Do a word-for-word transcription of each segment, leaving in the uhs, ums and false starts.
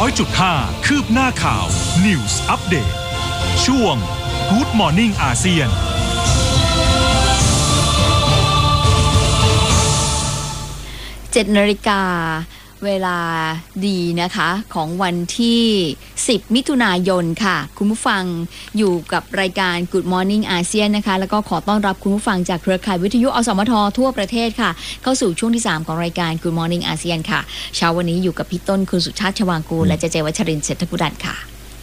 อยจุดห้า คืบหน้าข่าว News Update ช่วง Good Morning อาเซียนเจ็ดนาฬิกาเวลาดีนะคะของวันที่สิบมิถุนายนค่ะคุณผู้ฟังอยู่กับรายการ Good Morning อาเซียนนะคะแล้วก็ขอต้อนรับคุณผู้ฟังจากเครือข่ายวิทยุอสมททั่วประเทศค่ะเข้าสู่ช่วงที่สามของรายการ Good Morning อาเซียนค่ะเช้าวันนี้อยู่กับพี่ต้นคุณสุชาติชวางกูลและเจเจวัชรินทร์เศรษฐกุดันค่ะ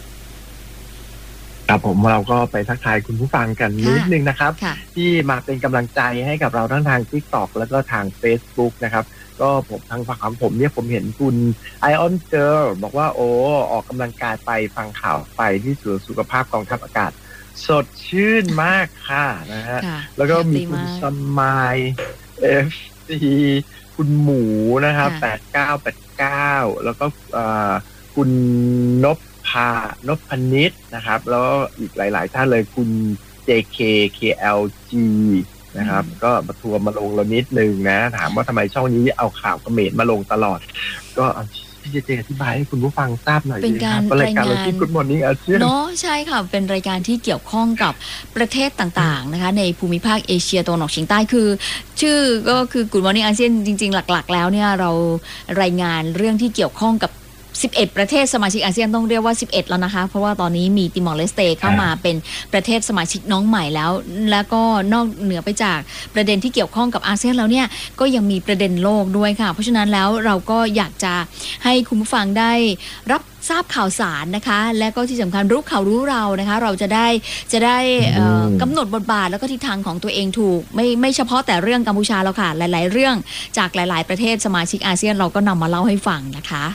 ครับผมเราก็ไปทักทายคุณผู้ฟังกันนิดนึงนะครับที่มาเป็นกำลังใจให้กับเราทั้งทาง TikTok แล้วก็ทาง Facebook นะครับก็ผมทางฝั่งของผมเนี่ยผมเห็นคุณไอออนเจอร์บอกว่าโอ้ออกกำลังกายไปฟังข่าวไปที่ศูนย์สุขภาพกองทัพอากาศสดชื่นมากค่ะนะฮะแล้วก็มีคุณสมายเอฟซีคุณหมูนะครับแปดเก้าแปดเก้าแล้วก็คุณนพพานพพนิชนะครับแล้วอีกหลายๆท่านเลยคุณ เจ เค เค แอล จี นะครับก็มาทัวร์มาลงเรานิดนึงนะถามว่าทำไมช่องนี้เอาข่าวเขมรมาลงตลอดก็พี่เจเจอธิบายให้คุณผู้ฟังทราบหน่อยเป็นการรายงาน Good Morning อาเซียนเนาะใช่ค่ะเป็นรายการที่เกี่ยวข้องกับประเทศต่างๆนะคะในภูมิภาคเอเชียตะวันออกเฉียงใต้คือชื่อก็คือ Good Morning อาเซียนจริงๆหลักๆแล้วเนี่ยเรารายงานเรื่องที่เกี่ยวข้องกับสิบเอ็ดประเทศสมาชิกอาเซียนต้องเรียกว่าสิบเอ็ดแล้วนะคะเพราะว่าตอนนี้มีติมอร์เลสเตเข้ามาเป็นประเทศสมาชิกน้องใหม่แล้วแล้วก็นอกเหนือไปจากประเด็นที่เกี่ยวข้องกับอาเซียนแล้วเนี่ยก็ยังมีประเด็นโลกด้วยค่ะเพราะฉะนั้นแล้วเราก็อยากจะให้คุณผู้ฟังได้รับทราบข่าวสารนะคะและก็ที่สำคัญรู้ข่าวรู้เรานะคะเราจะได้จะได้กำหนดบทบาทแล้วก็ทิศทางของตัวเองถูกไม่ไม่เฉพาะแต่เรื่องกัมพูชาแล้วค่ะหลายๆเรื่องจากหลายๆประเทศสมาชิกอาเซียนเราก็นำมาเล่าให้ฟังนะคะ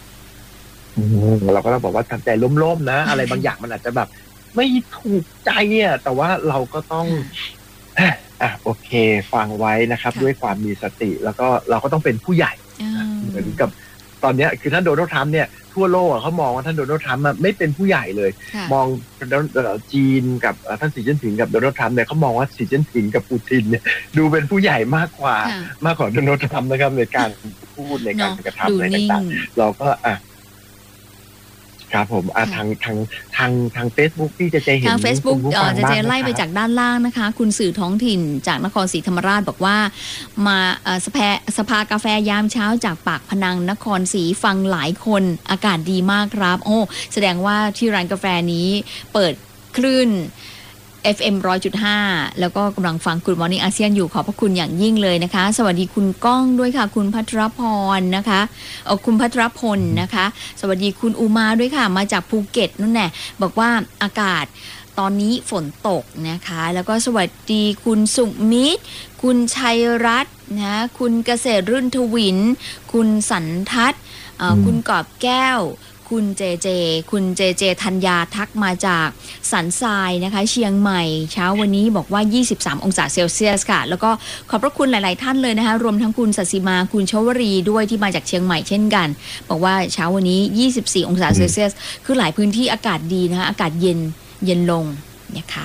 เราก็ต้องบอกว่าทำใจล้มๆนะอะไรบางอย่างมันอาจจะแบบไม่ถูกใจอ่ะแต่ว่าเราก็ต้องอ่ะโอเคฟังไว้นะครับด้วยความมีสติแล้วก็เราก็ต้องเป็นผู้ใหญ่เหมือนกับตอนนี้คือท่านโดนัลด์ทรัมป์เนี่ยทั่วโลกเขามองว่าท่านโดนัลด์ทรัมป์ไม่เป็นผู้ใหญ่เลยมองจีนกับท่านสีจิ้นผิงกับโดนัลด์ทรัมป์เนี่ยเขามองว่าสีจิ้นผิงกับปูตินเนี่ยดูเป็นผู้ใหญ่มากกว่ามากกว่าโดนัลด์ทรัมป์นะครับในการพูดในการกระทำอะไรต่างๆเราก็อ่ะครับผมทางทางทางทาง Facebook พี่จะเจเห็นทาง Facebook เอ่อจะเจไล่ไปจากด้านล่างนะคะคุณสื่อท้องถิ่นจากนครศรีธรรมราชบอกว่ามาเอ่อสภาสภากาแฟยามเช้าจากปากพนังนครศรีฟังหลายคนอากาศดีมากครับโอ้แสดงว่าที่ร้านกาแฟนี้เปิดคลื่นเอฟ เอ็ม หนึ่งร้อยจุดห้า แล้วก็กำลังฟัง Good Morning อาเซียนอยู่ขอบพระคุณอย่างยิ่งเลยนะคะสวัสดีคุณก้องด้วยค่ะคุณภัทรพรนะคะเออคุณภัทรพลนะคะสวัสดีคุณอุมาด้วยค่ะมาจากภูเก็ตนั่นแหละบอกว่าอากาศตอนนี้ฝนตกนะคะแล้วก็สวัสดีคุณสุมิตรคุณชัยรัตน์นะคุณเกษตรรุ่นทวินคุณสันทัศน์คุณกอบแก้วคุณเจเจคุณเจเจธัญญาทักมาจากสันทรายนะคะเชียงใหม่เช้าวันนี้บอกว่ายี่สิบสามองศาเซลเซียสค่ะแล้วก็ขอบพระคุณหลายๆท่านเลยนะคะรวมทั้งคุณศศิมาคุณชวรีด้วยที่มาจากเชียงใหม่เช่นกันบอกว่าเช้าวันนี้ยี่สิบสี่องศาเซลเซียสคือหลายพื้นที่อากาศดีนะคะอากาศเย็นเย็นลงนะคะ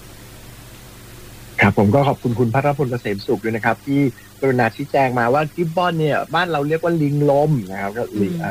ครับผมก็ขอบคุณคุณภัทรพลเกษมสุขด้วยนะครับที่กรุณาชี้แจงมาว่ากิบบอนเนี่ยบ้านเราเรียกว่าลิงลมนะครับก็ลิง